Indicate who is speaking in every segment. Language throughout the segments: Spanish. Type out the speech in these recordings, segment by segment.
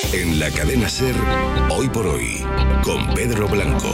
Speaker 1: En la cadena SER, Hoy por Hoy, con Pedro Blanco.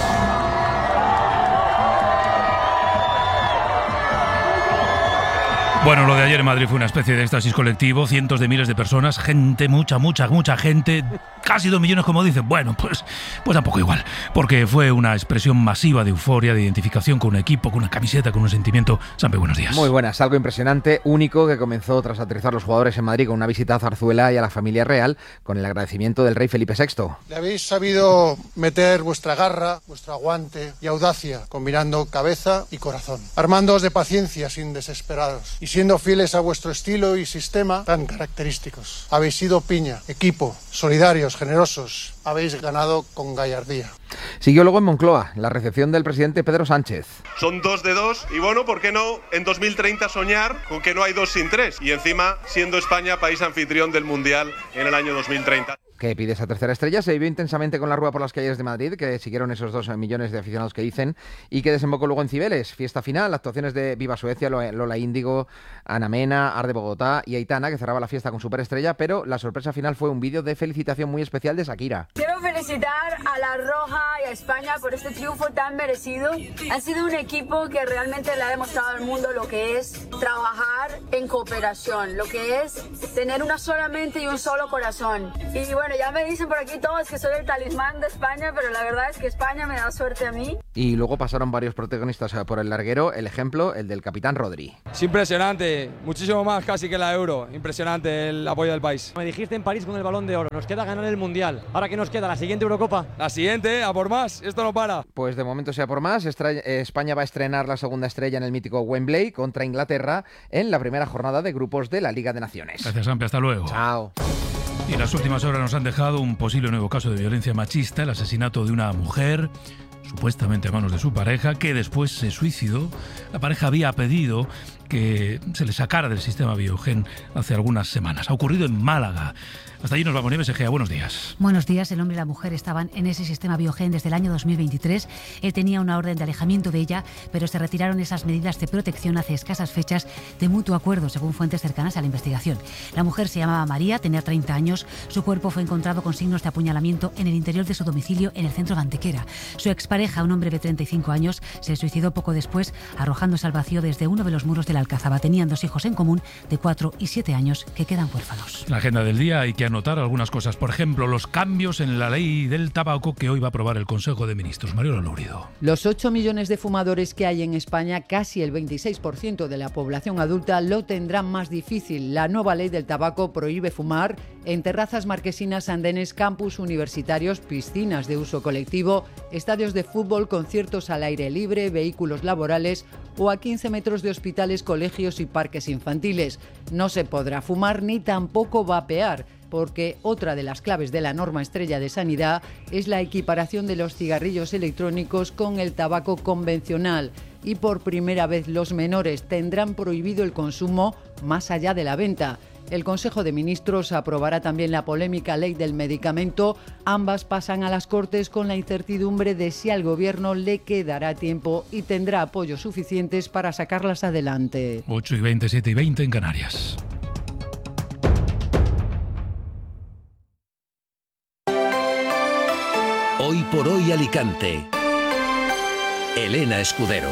Speaker 2: Bueno, lo de ayer en Madrid fue una especie de éxtasis colectivo, cientos de miles de personas, gente, mucha gente, casi 2 millones como dicen. Bueno, pues tampoco igual, porque fue una expresión masiva de euforia, de identificación con un equipo, con una camiseta, con un sentimiento. Sampe, buenos días.
Speaker 3: Muy buenas, algo impresionante, único, que comenzó tras aterrizar los jugadores en Madrid con una visita a Zarzuela y a la familia real, con el agradecimiento del rey Felipe VI.
Speaker 4: Le habéis sabido meter vuestra garra, vuestro aguante y audacia, combinando cabeza y corazón, armándoos de paciencia sin desesperaros y siendo fieles a vuestro estilo y sistema tan característicos. Habéis sido piña, equipo, solidarios, generosos. Habéis ganado con gallardía.
Speaker 3: Siguió luego en Moncloa la recepción del presidente Pedro Sánchez.
Speaker 5: Son 2 de 2 y bueno, ¿por qué no en 2030 soñar con que no hay 2 sin 3? Y encima siendo España país anfitrión del Mundial en el año 2030.
Speaker 3: Que pide esa tercera estrella se vivió intensamente con la Rúa por las calles de Madrid, que siguieron esos 2 millones de aficionados que dicen, y que desembocó luego en Cibeles. Fiesta final, actuaciones de Viva Suecia, Lola Índigo, Ana Mena, Arde Bogotá y Aitana, que cerraba la fiesta con superestrella, pero la sorpresa final fue un vídeo de felicitación muy especial de Shakira.
Speaker 6: Quiero felicitar a La Roja y a España por este triunfo tan merecido. Han sido un equipo que realmente le ha demostrado al mundo lo que es trabajar en cooperación, lo que es tener una sola mente y un solo corazón. Y bueno, ya me dicen por aquí todos que soy el talismán de España, pero la verdad es que España me da suerte a mí.
Speaker 3: Y luego pasaron varios protagonistas por el larguero, el ejemplo, el del capitán Rodri.
Speaker 7: Es impresionante, muchísimo más casi que la Euro, impresionante el apoyo del país.
Speaker 8: Me dijiste en París con el Balón de Oro, nos queda ganar el Mundial. ¿Ahora qué nos queda? ¿La siguiente Eurocopa?
Speaker 7: La siguiente, a por más, esto no para.
Speaker 3: Pues de momento sea por más, España va a estrenar la segunda estrella en el mítico Wembley contra Inglaterra en la primera jornada de grupos de la Liga de Naciones.
Speaker 2: Gracias, Sampe, hasta luego.
Speaker 3: Chao.
Speaker 2: Y las últimas horas nos han dejado un posible nuevo caso de violencia machista, el asesinato de una mujer, supuestamente a manos de su pareja, que después se suicidó. La pareja había pedido que se le sacara del sistema Biogen hace algunas semanas. Ha ocurrido en Málaga. Hasta allí nos vamos, Nieves Egea. Buenos días.
Speaker 9: Buenos días. El hombre y la mujer estaban en ese sistema Biogen desde el año 2023. Él tenía una orden de alejamiento de ella, pero se retiraron esas medidas de protección hace escasas fechas de mutuo acuerdo, según fuentes cercanas a la investigación. La mujer se llamaba María, tenía 30 años. Su cuerpo fue encontrado con signos de apuñalamiento en el interior de su domicilio en el centro de Antequera. Su expareja, un hombre de 35 años, se suicidó poco después, arrojándose al vacío desde uno de los muros de la Alcazaba. Tenían 2 hijos en común de 4 y 7 años que quedan huérfanos.
Speaker 2: La agenda del día hay que anotar algunas cosas. Por ejemplo, los cambios en la ley del tabaco que hoy va a aprobar el Consejo de Ministros. Mariola Lourido.
Speaker 10: Los 8 millones de fumadores que hay en España, casi el 26% de la población adulta, lo tendrán más difícil. La nueva ley del tabaco prohíbe fumar en terrazas marquesinas, andenes, campus universitarios, piscinas de uso colectivo, estadios de fútbol, conciertos al aire libre, vehículos laborales o a 15 metros de hospitales, colegios y parques infantiles. No se podrá fumar ni tampoco vapear, porque otra de las claves de la norma estrella de sanidad es la equiparación de los cigarrillos electrónicos con el tabaco convencional. Y por primera vez los menores tendrán prohibido el consumo más allá de la venta. El Consejo de Ministros aprobará también la polémica ley del medicamento. Ambas pasan a las Cortes con la incertidumbre de si al Gobierno le quedará tiempo y tendrá apoyos suficientes para sacarlas adelante.
Speaker 2: 8:20, 7:20 en Canarias.
Speaker 1: Hoy por Hoy Alicante. Elena Escudero.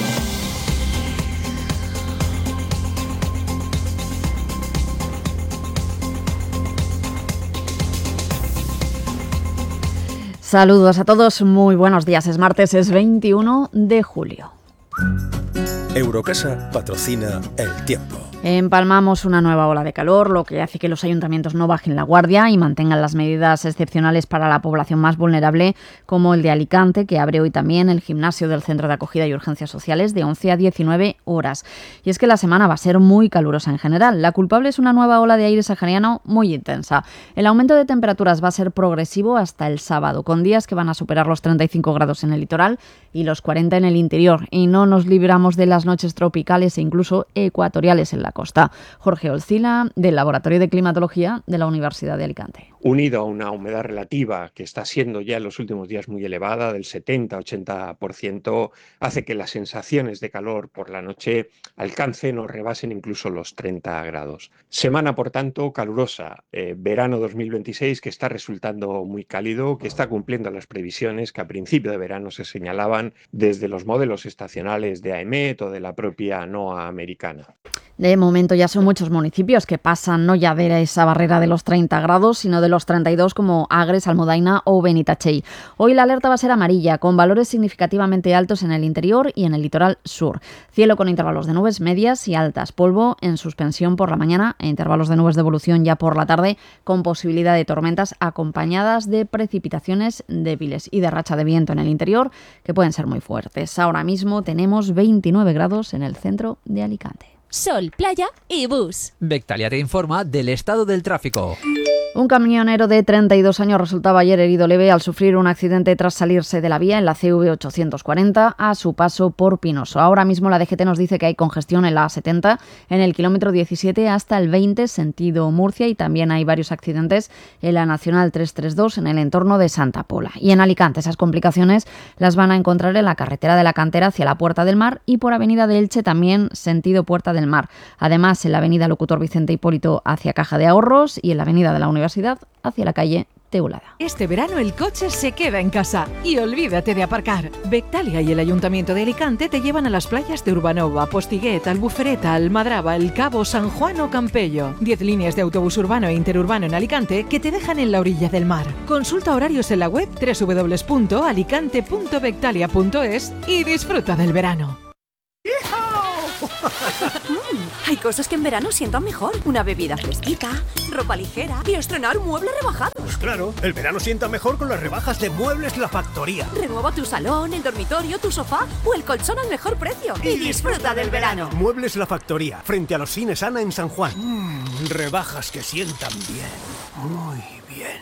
Speaker 11: Saludos a todos, muy buenos días. Es martes, es 21 de julio.
Speaker 12: Eurocasa patrocina el tiempo.
Speaker 11: Empalmamos una nueva ola de calor, lo que hace que los ayuntamientos no bajen la guardia y mantengan las medidas excepcionales para la población más vulnerable, como el de Alicante, que abre hoy también el gimnasio del Centro de Acogida y Urgencias Sociales de 11 a 19 horas. Y es que la semana va a ser muy calurosa en general. La culpable es una nueva ola de aire sahariano muy intensa. El aumento de temperaturas va a ser progresivo hasta el sábado, con días que van a superar los 35 grados en el litoral y los 40 en el interior. Y no nos libramos de las noches tropicales e incluso ecuatoriales en la costa. Jorge Olcila, del Laboratorio de Climatología de la Universidad de Alicante.
Speaker 13: unido a una humedad relativa que está siendo ya en los últimos días muy elevada, del 70-80%, hace que las sensaciones de calor por la noche alcancen o rebasen incluso los 30 grados. Semana, por tanto, calurosa. Verano 2026 que está resultando muy cálido, que está cumpliendo las previsiones que a principio de verano se señalaban desde los modelos estacionales de AEMET o de la propia NOAA americana.
Speaker 11: De momento ya son muchos municipios que pasan no ya de esa barrera de los 30 grados, sino de los 32 como Agres, Almudaina o Benitachell. Hoy la alerta va a ser amarilla, con valores significativamente altos en el interior y en el litoral sur. Cielo con intervalos de nubes medias y altas, polvo en suspensión por la mañana e intervalos de nubes de evolución ya por la tarde, con posibilidad de tormentas acompañadas de precipitaciones débiles y de racha de viento en el interior que pueden ser muy fuertes. Ahora mismo tenemos 29 grados en el centro de Alicante.
Speaker 14: Sol, playa y bus.
Speaker 15: Bectalia te informa del estado del tráfico.
Speaker 11: Un camionero de 32 años resultaba ayer herido leve al sufrir un accidente tras salirse de la vía en la CV 840 a su paso por Pinoso. Ahora mismo la DGT nos dice que hay congestión en la A70 en el kilómetro 17 hasta el 20 sentido Murcia y también hay varios accidentes en la Nacional 332 en el entorno de Santa Pola. Y en Alicante esas complicaciones las van a encontrar en la carretera de la Cantera hacia la Puerta del Mar y por Avenida de Elche también sentido Puerta del Mar. Además en la Avenida Locutor Vicente Hipólito hacia Caja de Ahorros y en la Avenida de la Universidad hacia la calle Teulada.
Speaker 16: Este verano el coche se queda en casa y olvídate de aparcar. Bectalia y el Ayuntamiento de Alicante te llevan a las playas de Urbanova, Postiguet, Albufereta, Almadraba, El Cabo, San Juan o Campello. 10 líneas de autobús urbano e interurbano en Alicante que te dejan en la orilla del mar. Consulta horarios en la web www.alicante.bectalia.es y disfruta del verano.
Speaker 14: Hay cosas que en verano sientan mejor. Una bebida fresquita, ropa ligera y estrenar muebles rebajados.
Speaker 17: Pues claro, el verano sienta mejor con las rebajas de Muebles La Factoría.
Speaker 14: Renueva tu salón, el dormitorio, tu sofá o el colchón al mejor precio. Y disfruta del verano.
Speaker 17: Muebles La Factoría, frente a los cines Ana en San Juan. Rebajas que sientan bien. Muy bien.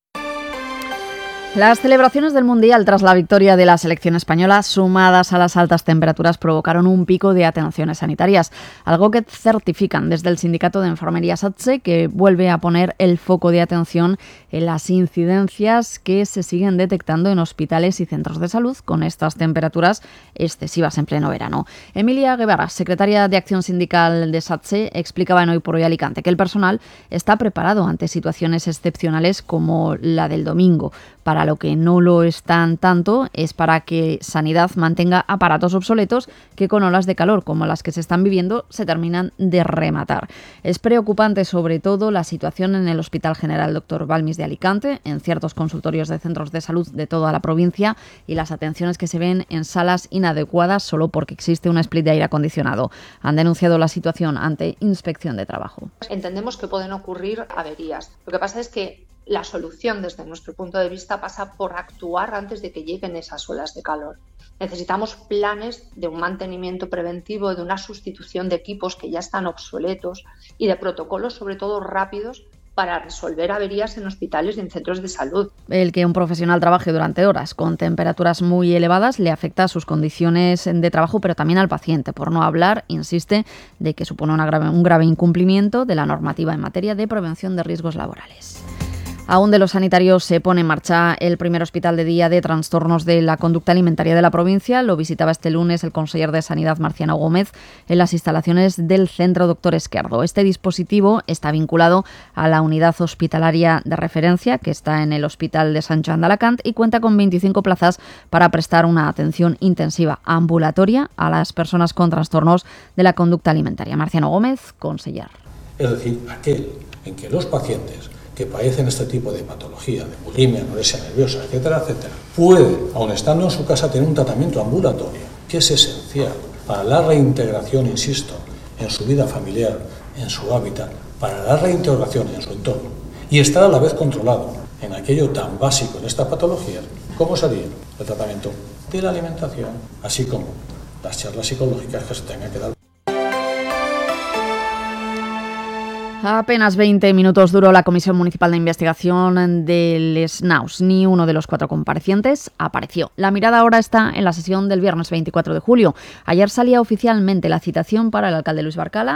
Speaker 11: Las celebraciones del Mundial tras la victoria de la selección española, sumadas a las altas temperaturas, provocaron un pico de atenciones sanitarias, algo que certifican desde el Sindicato de Enfermería SATSE, que vuelve a poner el foco de atención en las incidencias que se siguen detectando en hospitales y centros de salud con estas temperaturas excesivas en pleno verano. Emilia Guevara, secretaria de Acción Sindical de SATSE, explicaba en Hoy por Hoy Alicante que el personal está preparado ante situaciones excepcionales como la del domingo. Para lo que no lo están tanto es para que Sanidad mantenga aparatos obsoletos que con olas de calor como las que se están viviendo se terminan de rematar. Es preocupante sobre todo la situación en el Hospital General Dr. Balmis de Alicante, en ciertos consultorios de centros de salud de toda la provincia y las atenciones que se ven en salas inadecuadas solo porque existe un split de aire acondicionado. Han denunciado la situación ante Inspección de Trabajo.
Speaker 18: Entendemos que pueden ocurrir averías. Lo que pasa es que la solución desde nuestro punto de vista pasa por actuar antes de que lleguen esas olas de calor. Necesitamos planes de un mantenimiento preventivo, de una sustitución de equipos que ya están obsoletos y de protocolos sobre todo rápidos para resolver averías en hospitales y en centros de salud.
Speaker 11: El que un profesional trabaje durante horas con temperaturas muy elevadas le afecta a sus condiciones de trabajo, pero también al paciente. Por no hablar, insiste, de que supone un grave incumplimiento de la normativa en materia de prevención de riesgos laborales. Aún de los sanitarios se pone en marcha el primer hospital de día de trastornos de la conducta alimentaria de la provincia. Lo visitaba este lunes el conseller de Sanidad, Marciano Gómez, en las instalaciones del Centro Doctor Esquerdo. Este dispositivo está vinculado a la unidad hospitalaria de referencia que está en el Hospital de Sant Joan d'Alacant y cuenta con 25 plazas para prestar una atención intensiva ambulatoria a las personas con trastornos de la conducta alimentaria. Marciano Gómez, conseller.
Speaker 19: Es decir, aquel en que los pacientes que padecen este tipo de patología, de bulimia, anorexia nerviosa, etcétera, etcétera, puede, aun estando en su casa, tener un tratamiento ambulatorio, que es esencial para la reintegración, insisto, en su vida familiar, en su hábitat, para la reintegración en su entorno, y estar a la vez controlado en aquello tan básico en esta patología, como sería el tratamiento de la alimentación, así como las charlas psicológicas que se tengan que dar.
Speaker 11: Apenas 20 minutos duró la Comisión Municipal de Investigación del SNAUS. Ni uno de los 4 comparecientes apareció. La mirada ahora está en la sesión del viernes 24 de julio. Ayer salía oficialmente la citación para el alcalde Luis Barcala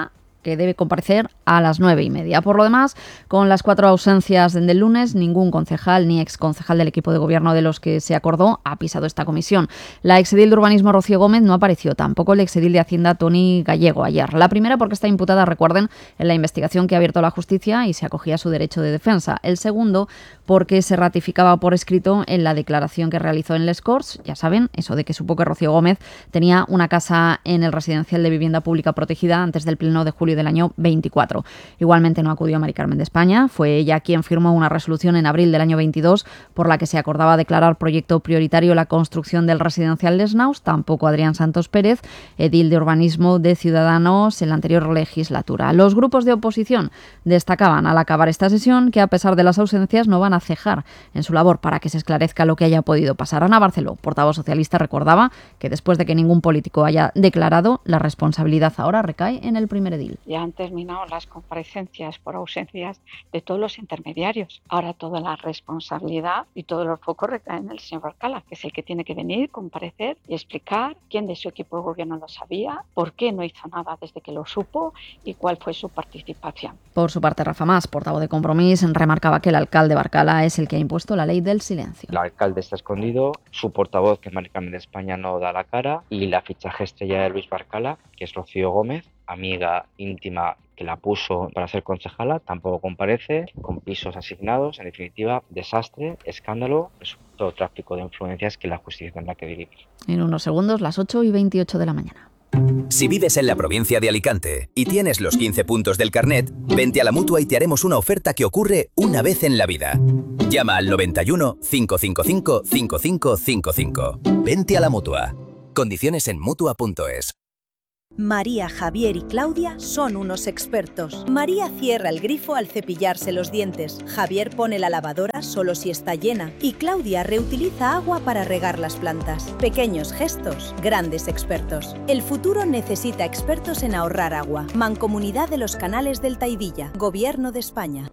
Speaker 11: que debe comparecer a las 9:30. Por lo demás, con las 4 ausencias del lunes, ningún concejal ni exconcejal del equipo de gobierno de los que se acordó ha pisado esta comisión. La exedil de Urbanismo Rocío Gómez no apareció, tampoco el exedil de Hacienda Toni Gallego ayer. La primera porque está imputada, recuerden, en la investigación que ha abierto la justicia y se acogía a su derecho de defensa. El segundo porque se ratificaba por escrito en la declaración que realizó en Les Corts, ya saben, eso de que supo que Rocío Gómez tenía una casa en el residencial de vivienda pública protegida antes del pleno de julio del año 24. Igualmente no acudió Mari Carmen de España, fue ella quien firmó una resolución en abril del año 22 por la que se acordaba declarar proyecto prioritario la construcción del residencial Les Naus, tampoco Adrián Santos Pérez, edil de urbanismo de Ciudadanos en la anterior legislatura. Los grupos de oposición destacaban al acabar esta sesión que a pesar de las ausencias no van a cejar en su labor para que se esclarezca lo que haya podido pasar. Ana Barceló, portavoz socialista, recordaba que después de que ningún político haya declarado, la responsabilidad ahora recae en el primer edil.
Speaker 20: Ya han terminado las comparecencias por ausencias de todos los intermediarios. Ahora toda la responsabilidad y todos los focos recaen en el señor Barcala, que es el que tiene que venir, comparecer y explicar quién de su equipo de gobierno lo sabía, por qué no hizo nada desde que lo supo y cuál fue su participación.
Speaker 11: Por su parte, Rafa Mas, portavoz de Compromís, remarcaba que el alcalde Barcala es el que ha impuesto la ley del silencio.
Speaker 21: El alcalde está escondido, su portavoz, que es Mari Carmen de España, no da la cara, y la fichaje estrella de Luis Barcala, que es Rocío Gómez, amiga íntima que la puso para ser concejala, tampoco comparece, con pisos asignados, en definitiva, desastre, escándalo, todo tráfico de influencias que la justicia tendrá que dirimir.
Speaker 11: En unos segundos, las 8:28 de la mañana.
Speaker 22: Si vives en la provincia de Alicante y tienes los 15 puntos del carnet, vente a la Mutua y te haremos una oferta que ocurre una vez en la vida. Llama al 91 555 5555. Vente a la Mutua. Condiciones en Mutua.es.
Speaker 23: María, Javier y Claudia son unos expertos. María cierra el grifo al cepillarse los dientes. Javier pone la lavadora solo si está llena. Y Claudia reutiliza agua para regar las plantas. Pequeños gestos, grandes expertos. El futuro necesita expertos en ahorrar agua. Mancomunidad de los Canales del Taidilla. Gobierno de España.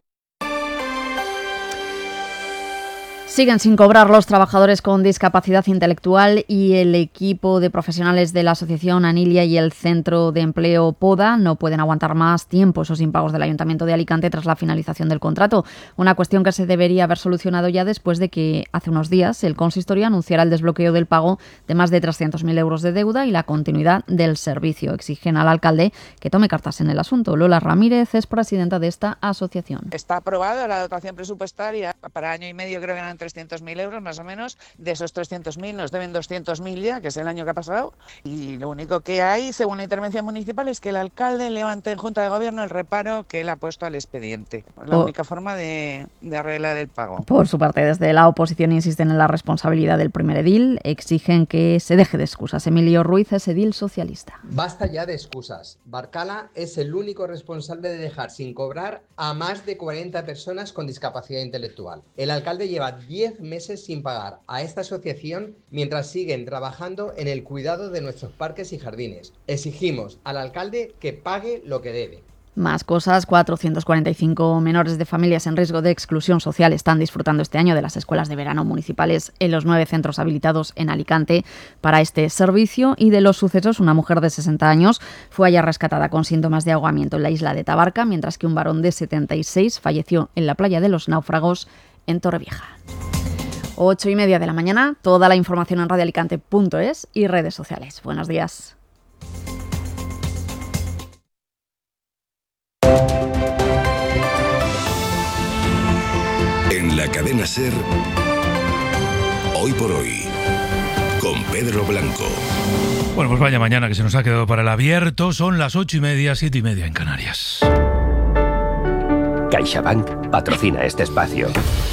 Speaker 11: Siguen sin cobrar los trabajadores con discapacidad intelectual y el equipo de profesionales de la Asociación Anilia y el Centro de Empleo Poda no pueden aguantar más tiempo esos impagos del Ayuntamiento de Alicante tras la finalización del contrato. Una cuestión que se debería haber solucionado ya después de que hace unos días el consistorio anunciara el desbloqueo del pago de más de 300.000 euros de deuda y la continuidad del servicio. Exigen al alcalde que tome cartas en el asunto. Lola Ramírez es presidenta de esta asociación.
Speaker 24: Está aprobada la dotación presupuestaria para año y medio, creo que eran 300.000 euros más o menos. De esos 300.000 nos deben 200.000 ya, que es el año que ha pasado, y lo único que hay, según la intervención municipal, es que el alcalde levante en Junta de Gobierno el reparo que él ha puesto al expediente. La única forma de arreglar el pago.
Speaker 11: Por su parte, desde la oposición insisten en la responsabilidad del primer edil, exigen que se deje de excusas. Emilio Ruiz es edil socialista.
Speaker 25: Basta ya de excusas. Barcala es el único responsable de dejar sin cobrar a más de 40 personas con discapacidad intelectual. El alcalde lleva 10 meses sin pagar a esta asociación mientras siguen trabajando en el cuidado de nuestros parques y jardines. Exigimos al alcalde que pague lo que debe.
Speaker 11: Más cosas, 445 menores de familias en riesgo de exclusión social están disfrutando este año de las escuelas de verano municipales en los 9 centros habilitados en Alicante para este servicio. Y de los sucesos, una mujer de 60 años fue ayer rescatada con síntomas de ahogamiento en la isla de Tabarca, mientras que un varón de 76 falleció en la playa de los Náufragos en Torrevieja. 8:30 de la mañana, toda la información en radioalicante.es y redes sociales. Buenos días.
Speaker 1: En la cadena SER, Hoy por Hoy, con Pedro Blanco.
Speaker 2: Bueno, pues vaya mañana que se nos ha quedado para el abierto. Son las 8:30, 7:30 en Canarias.
Speaker 12: CaixaBank patrocina este espacio.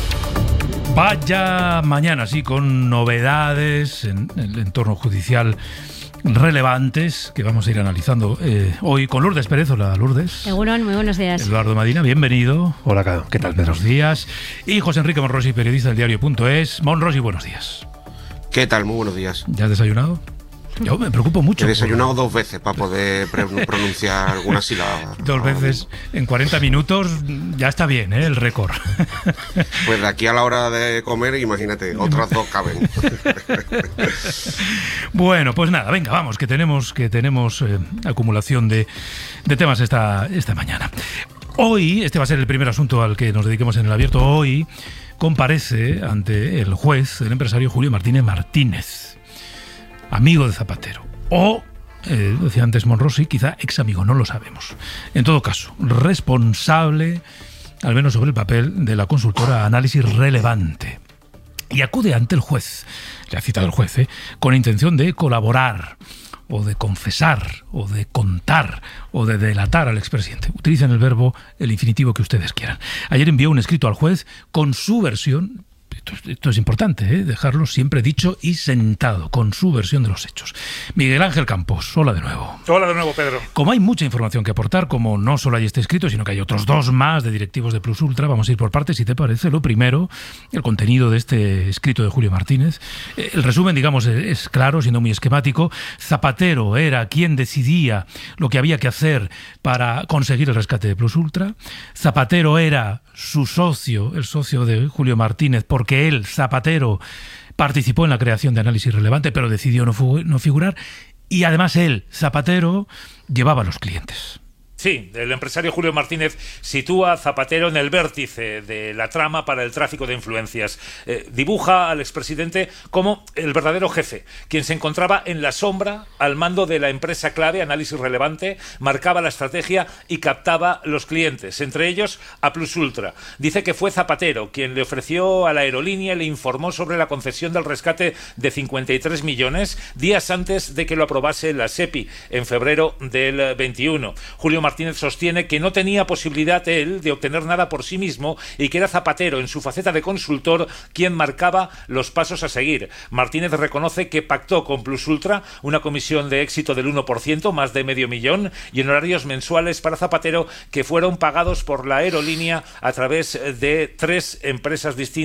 Speaker 2: Vaya mañana, sí, con novedades en el entorno judicial relevantes que vamos a ir analizando hoy con Lourdes Pérez. Hola, Lourdes.
Speaker 26: Egunon, muy buenos días.
Speaker 2: Eduardo Madina, bienvenido.
Speaker 27: Hola, ¿qué tal, Pedro?
Speaker 2: Buenos días. Y José Enrique Monrosi, periodista del diario.es. Monrosi, buenos días.
Speaker 28: ¿Qué tal? Muy buenos días.
Speaker 2: ¿Ya has desayunado? Yo me preocupo mucho.
Speaker 4: He desayunado 2 veces para poder pronunciar alguna sílaba.
Speaker 2: 2 veces en 40 minutos ya está bien, el récord.
Speaker 4: Pues de aquí a la hora de comer, imagínate, otras 2 caben.
Speaker 2: Bueno, pues nada, venga, vamos, que tenemos acumulación de temas esta mañana. Hoy, este va a ser el primer asunto al que nos dediquemos en el abierto. Hoy comparece ante el juez el empresario Julio Martínez Martínez, amigo de Zapatero. O, decía antes Monrosi, quizá ex amigo, no lo sabemos. En todo caso, responsable, al menos sobre el papel, de la consultora Análisis Relevante. Y acude ante el juez, le ha citado el juez, con intención de colaborar, o de confesar, o de contar, o de delatar al expresidente. Utilicen el infinitivo que ustedes quieran. Ayer envió un escrito al juez con su versión. Esto es importante, dejarlo siempre dicho y sentado, con su versión de los hechos. Miguel Ángel Campos, hola de nuevo.
Speaker 5: Hola de nuevo, Pedro.
Speaker 2: Como hay mucha información que aportar, como no solo hay este escrito, sino que hay otros 2 más de directivos de Plus Ultra, vamos a ir por partes, si te parece. Lo primero, el contenido de este escrito de Julio Martínez. El resumen, digamos, es claro, siendo muy esquemático. Zapatero era quien decidía lo que había que hacer para conseguir el rescate de Plus Ultra. Zapatero era su socio, el socio de Julio Martínez, porque él, Zapatero, participó en la creación de Análisis Relevante, pero decidió no figurar. Y además él, Zapatero, llevaba a los clientes.
Speaker 5: Sí, el empresario Julio Martínez sitúa a Zapatero en el vértice de la trama para el tráfico de influencias. Dibuja al expresidente como el verdadero jefe, quien se encontraba en la sombra al mando de la empresa clave Análisis Relevante, marcaba la estrategia y captaba los clientes, entre ellos a Plus Ultra. Dice que fue Zapatero quien le ofreció a la aerolínea y le informó sobre la concesión del rescate de 53 millones días antes de que lo aprobase la SEPI en febrero del 21. Julio Martínez sostiene que no tenía posibilidad él de obtener nada por sí mismo y que era Zapatero, en su faceta de consultor, quien marcaba los pasos a seguir. Martínez reconoce que pactó con Plus Ultra una comisión de éxito del 1%, más de $500,000, y en horarios mensuales para Zapatero que fueron pagados por la aerolínea a través de 3 empresas distintas